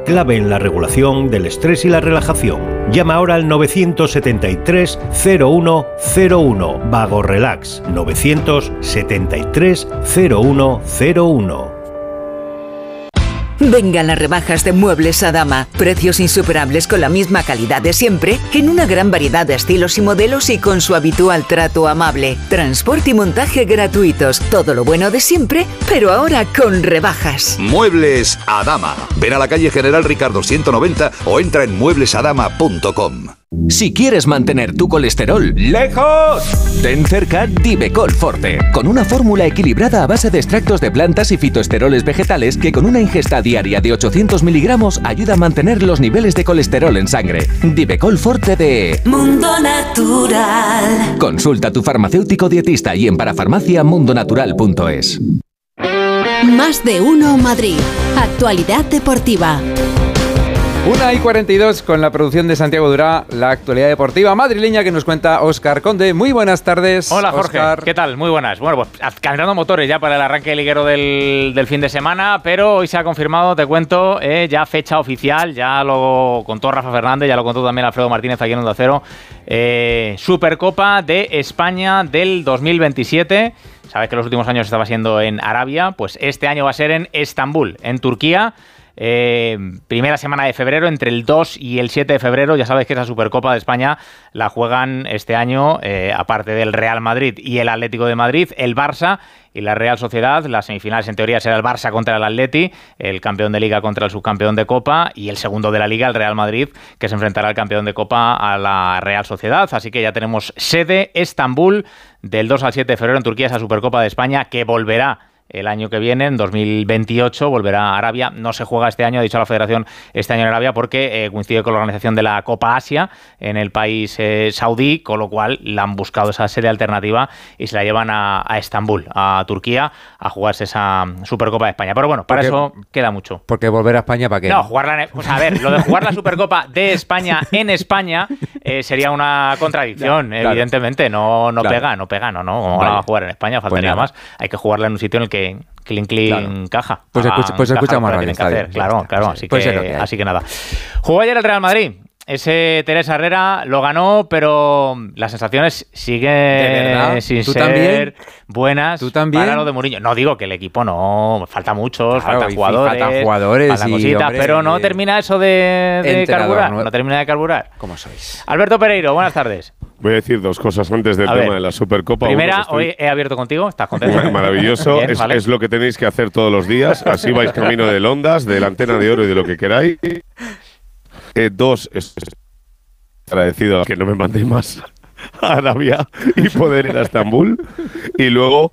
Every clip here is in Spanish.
clave en la regulación del estrés y la relajación. Llama ahora al 973 0101. Vago Relax. 973 0101. Vengan las rebajas de Muebles Adama. Precios insuperables con la misma calidad de siempre, en una gran variedad de estilos y modelos y con su habitual trato amable. Transporte y montaje gratuitos. Todo lo bueno de siempre, pero ahora con rebajas. Muebles Adama. Ven a la calle General Ricardo 190 o entra en mueblesadama.com. Si quieres mantener tu colesterol lejos, ten cerca Divecol Forte, con una fórmula equilibrada a base de extractos de plantas y fitoesteroles vegetales que con una ingesta diaria de 800 miligramos ayuda a mantener los niveles de colesterol en sangre. Divecol Forte de Mundo Natural. Consulta a tu farmacéutico dietista y en parafarmaciamundonatural.es. Más de uno Madrid. Actualidad deportiva. 1:42 con la producción de Santiago Durá, la actualidad deportiva madrileña que nos cuenta Óscar Conde. Muy buenas tardes. Hola Jorge, Óscar. ¿Qué tal? Muy buenas. Bueno, pues calentando motores ya para el arranque liguero del fin de semana, pero hoy se ha confirmado, te cuento, ya fecha oficial, ya lo contó Rafa Fernández, ya lo contó también Alfredo Martínez aquí en Onda Cero, Supercopa de España del 2027. Sabes que los últimos años estaba siendo en Arabia, pues este año va a ser en Estambul, en Turquía. Primera semana de febrero, entre el 2 y el 7 de febrero. Ya sabéis que esa Supercopa de España la juegan este año, aparte del Real Madrid y el Atlético de Madrid, el Barça y la Real Sociedad. Las semifinales en teoría será el Barça contra el Atleti, el campeón de Liga contra el subcampeón de Copa y el segundo de la Liga, el Real Madrid, que se enfrentará al campeón de Copa, a la Real Sociedad. Así que ya tenemos sede, Estambul, del 2 al 7 de febrero en Turquía, esa Supercopa de España que volverá el año que viene, en 2028, volverá a Arabia. No se juega este año, ha dicho la Federación, este año en Arabia, porque coincide con la organización de la Copa Asia en el país saudí, con lo cual la han buscado esa sede alternativa y se la llevan a Estambul, a Turquía, a jugarse esa Supercopa de España. Pero bueno, para eso queda mucho. Porque volver a España, ¿para qué? No, jugarla pues a ver, lo de jugar la Supercopa de España en España sería una contradicción, claro, evidentemente. No pega. ¿Cómo va a jugar en España? Faltaría más. Hay que jugarla en un sitio en el que Clean encaja. Pues escuchamos radio. Claro, así que nada. Jugó ayer el Real Madrid. Ese Teresa Herrera lo ganó, pero las sensaciones siguen sin ser también buenas. ¿Tú también? Para lo de Mourinho. No digo que el equipo no, falta muchos, claro, faltan jugadores faltan cositas, hombre, pero no termina eso de carburar. No termina de carburar. ¿Cómo sois? Alberto Pereiro, buenas tardes. Voy a decir dos cosas antes del tema de la Supercopa. Primera, hoy he abierto contigo, ¿estás contento? Maravilloso, Bien, vale. Es lo que tenéis que hacer todos los días, así vais camino del Ondas, de la Antena de Oro y de lo que queráis. Dos, agradecido a que no me mandéis más a Arabia y poder ir a Estambul. Y luego...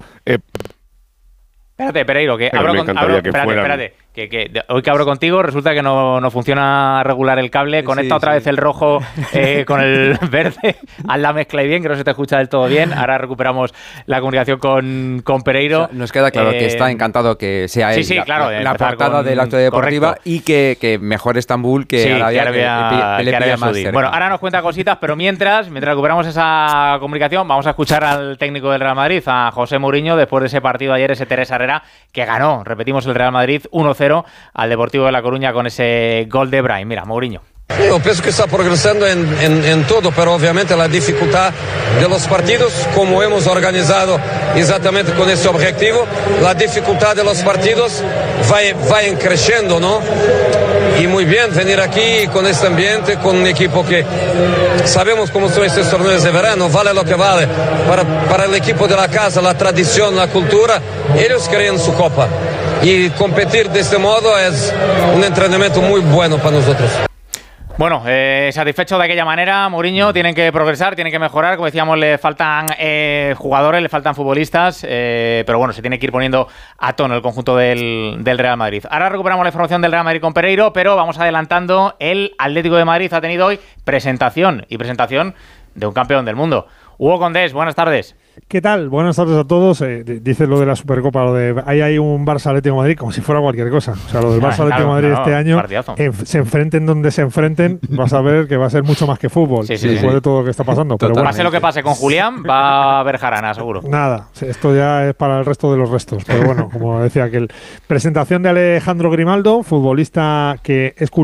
Espérate, Pereiro, que espérate. Que hoy que abro contigo resulta que no funciona regular el cable. Conecta otra vez el rojo con el verde. Haz la mezcla y bien, que no se te escucha del todo bien. Ahora recuperamos la comunicación con Pereiro. O sea, nos queda claro que está encantado que sea él la portada de la actualidad deportiva. Correcto. Y que mejor Estambul que Arabia Saudí. Bueno, ahora nos cuenta cositas, pero mientras recuperamos esa comunicación, vamos a escuchar al técnico del Real Madrid, a José Mourinho, después de ese partido ayer, ese Teresa Herrera, que ganó, repetimos, el Real Madrid 1-0 al Deportivo de La Coruña con ese gol de Brahim. Mira, Mourinho. Yo pienso que está progresando en todo, pero obviamente la dificultad de los partidos, como hemos organizado exactamente con ese objetivo, la dificultad de los partidos va creciendo, ¿no? Y muy bien venir aquí con este ambiente, con un equipo que sabemos cómo son estos torneos de verano, vale lo que vale. Para el equipo de la casa, la tradición, la cultura, ellos creen su copa. Y competir de este modo es un entrenamiento muy bueno para nosotros. Bueno, satisfecho de aquella manera, Mourinho. Tienen que progresar, tienen que mejorar. Como decíamos, le faltan jugadores, le faltan futbolistas, pero bueno, se tiene que ir poniendo a tono el conjunto del Real Madrid. Ahora recuperamos la información del Real Madrid con Pereiro, pero vamos adelantando. El Atlético de Madrid ha tenido hoy presentación de un campeón del mundo. Hugo Condés, buenas tardes. ¿Qué tal? Buenas tardes a todos. Dices lo de la Supercopa, lo de ahí hay un Barça Atlético de Madrid como si fuera cualquier cosa. O sea, lo del Barça Atlético de Madrid este año, se enfrenten donde se enfrenten, vas a ver que va a ser mucho más que fútbol después de todo lo que está pasando. Pero bueno, pase lo que pase con Julián, va a haber jarana, seguro. Nada, esto ya es para el resto de los restos. Pero bueno, como decía aquel, presentación de Alejandro Grimaldo, futbolista que es